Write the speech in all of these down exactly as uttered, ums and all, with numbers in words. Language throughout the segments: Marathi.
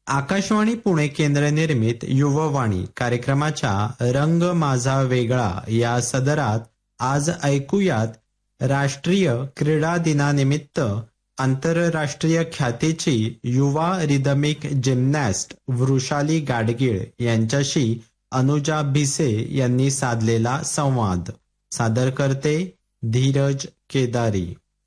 आकाशवाणी पुणे केंद्र निर्मित युववाणी कार्यक्रमाच्या रंग माझा वेगळा या सदरात आज ऐकूयात राष्ट्रीय क्रीडा दिनानिमित्त आंतरराष्ट्रीय ख्यातीची युवा रिदमिक जिम्नॅस्ट वृषाली गाडगीळ यांच्याशी अनुजा भिसे यांनी साधलेला संवाद. सादर करते धीरज केदारी.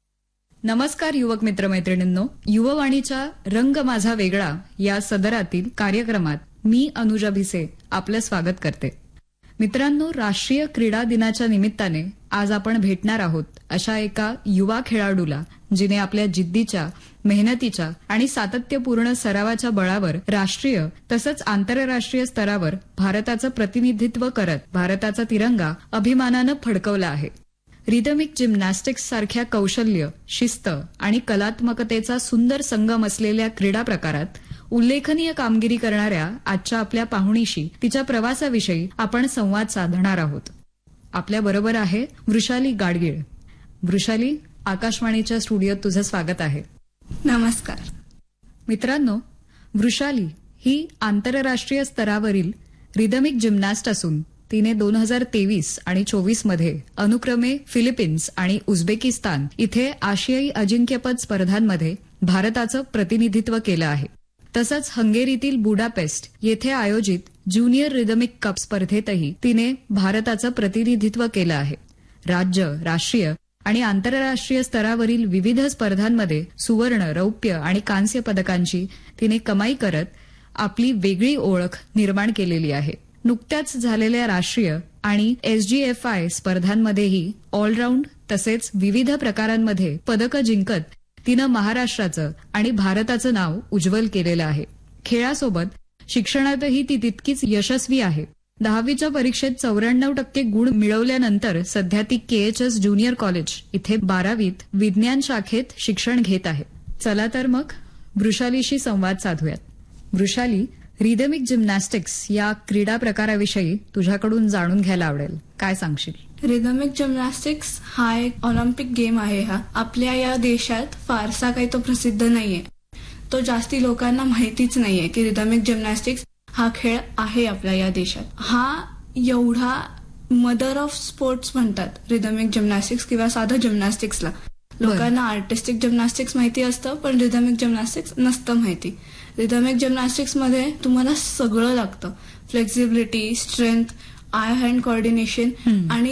नमस्कार युवक मित्रमैत्रिणींनो, युववाणीच्या रंग माझा वेगळा या सदरातील कार्यक्रमात मी अनुजा भिसे आपलं स्वागत करते. मित्रांनो, राष्ट्रीय क्रीडा दिनाच्या निमित्ताने आज आपण भेटणार आहोत अशा एका युवा खेळाडूला जिने आपल्या जिद्दीच्या, मेहनतीच्या आणि सातत्यपूर्ण सरावाच्या बळावर राष्ट्रीय तसंच आंतरराष्ट्रीय स्तरावर भारताचं प्रतिनिधित्व करत भारताचा तिरंगा अभिमानानं फडकवला आहे. रिदमिक जिम्नॅस्टिक्स सारख्या कौशल्य, शिस्त आणि कलात्मकतेचा सुंदर संगम असलेल्या क्रीडा प्रकारात उल्लेखनीय कामगिरी करणाऱ्या आजच्या आपल्या पाहुणीशी तिच्या प्रवासाविषयी आपण संवाद साधणार आहोत. आपल्या बरोबर आहे वृषाली गाडगीळ. वृषाली, आकाशवाणीच्या स्टुडिओत तुझं स्वागत आहे. नमस्कार मित्रांनो, वृषाली ही आंतरराष्ट्रीय स्तरावरील रिदमिक जिम्नॅस्ट असून तिने दोन हजार तेवीस आणि चोवीस मध्ये अनुक्रमे फिलिपिन्स आणि उझबेकिस्तान इथे आशियाई अजिंक्यपद स्पर्धांमध्ये भारताचं प्रतिनिधित्व केलं आहे. तसंच हंगेरीतील बुडापेस्ट येथे आयोजित ज्युनियर रिदमिक कप स्पर्धेतही तिने भारताचं प्रतिनिधित्व केलं आहे. राज्य, राष्ट्रीय आणि आंतरराष्ट्रीय स्तरावरील विविध स्पर्धांमध्ये सुवर्ण, रौप्य आणि कांस्य पदकांची तिने कमाई करत आपली वेगळी ओळख निर्माण केलेली आहे. नुकत्याच झालेल्या राष्ट्रीय आणि एसजीएफआय स्पर्धांमध्येही ऑलराऊंड तसेच विविध प्रकारांमध्ये पदकं जिंकत तिनं महाराष्ट्राचं आणि भारताचं नाव उज्ज्वल केलेलं आहे. खेळासोबत शिक्षणातही ती तितकीच यशस्वी आहे. दहावीच्या परीक्षेत चौऱ्याण्णव टक्के गुण मिळवल्यानंतर सध्या ती केएचएस ज्युनियर कॉलेज इथे बारावीत विज्ञान शाखेत शिक्षण घेत आहे. चला तर मग वृषालीशी संवाद साधूयात. वृषाली, रिदमिक जिम्नॅस्टिक्स या क्रीडा प्रकाराविषयी तुझ्याकडून जाणून घ्यायला आवडेल. काय सांगशील? रिदमिक जिम्नॅस्टिक्स हा एक ऑलिम्पिक गेम आहे. हा आपल्या या देशात फारसा काही तो प्रसिद्ध नाहीये. तो जास्ती लोकांना माहितीच नाहीये की रिदमिक जिम्नॅस्टिक्स हा खेळ आहे आपल्या या देशात. हा एवढा मदर ऑफ स्पोर्ट्स म्हणतात रिदमिक जिम्नॅस्टिक्स किंवा साधं जिम्नॅस्टिक्सला. लोकांना आर्टिस्टिक जिम्नॅस्टिक्स माहिती असतं पण रिदमिक जिम्नॅस्टिक्स नसतं माहिती. रिदमिक जिम्नॅस्टिक्स मध्ये तुम्हाला सगळं लागतं. Flexibility, strength, I hand coordination आणि